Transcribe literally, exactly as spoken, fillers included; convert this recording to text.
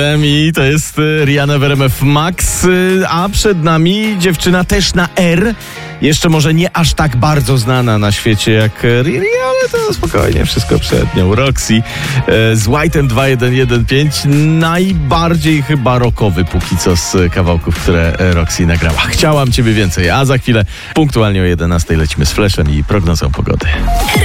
I to jest y, Rihanna w R M F Max, y, a przed nami dziewczyna też na R. Jeszcze może nie aż tak bardzo znana na świecie jak Riri, ale to spokojnie, wszystko przed nią. Roxy y, z White'em dwa jeden jeden pięć. Najbardziej chyba rockowy póki co z kawałków, które Roxy nagrała. Chciałam ciebie więcej, a za chwilę punktualnie o jedenastej lecimy z Flashem i prognozą pogody.